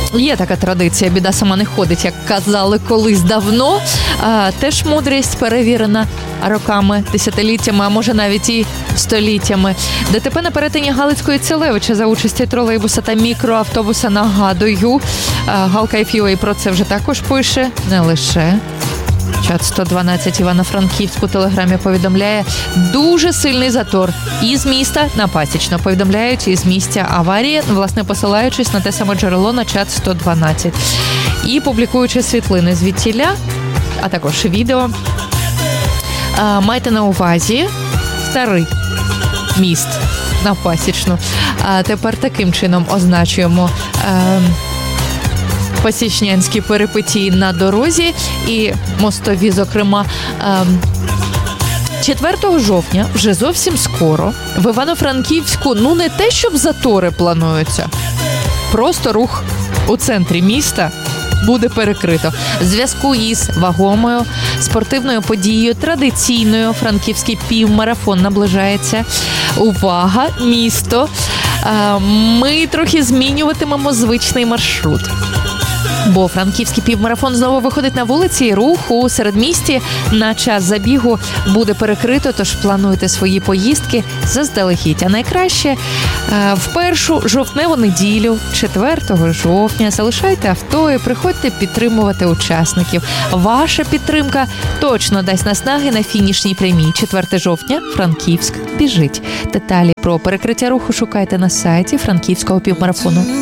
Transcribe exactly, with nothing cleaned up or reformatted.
Є така традиція, біда сама не ходить, як казали колись давно. А, теж мудрість перевірена роками, десятиліттями, а може навіть і століттями. ДТП на перетині Галицької Целевича за участі тролейбуса та мікроавтобуса, нагадую. Галка еф ю ей про це вже також пише, не лише. Чат сто дванадцять Івано-Франківську у телеграмі повідомляє, дуже сильний затор із міста на Пасічно. Повідомляють із місця аварії, власне, посилаючись на те саме джерело на чат сто дванадцять. І публікуючи світлини звідтіля, а також відео, а, майте на увазі старий міст на Пасічну. А тепер таким чином означуємо а, пасічнянські перипетії на дорозі і мостові, зокрема. четвертого жовтня, вже зовсім скоро, в Івано-Франківську, ну не те, щоб затори плануються, просто рух у центрі міста буде перекрито. В зв'язку із вагомою спортивною подією, традиційною, франківський півмарафон наближається. Увага, місто! Ми трохи змінюватимемо звичний маршрут. Бо франківський півмарафон знову виходить на вулиці, і рух у середмісті на час забігу буде перекрито, тож плануйте свої поїздки заздалегідь. А найкраще в першу жовтневу неділю, четвертого жовтня, залишайте авто і приходьте підтримувати учасників. Ваша підтримка точно дасть наснаги на фінішній прямій. четвертого жовтня Франківськ біжить. Деталі про перекриття руху шукайте на сайті Франківського півмарафону.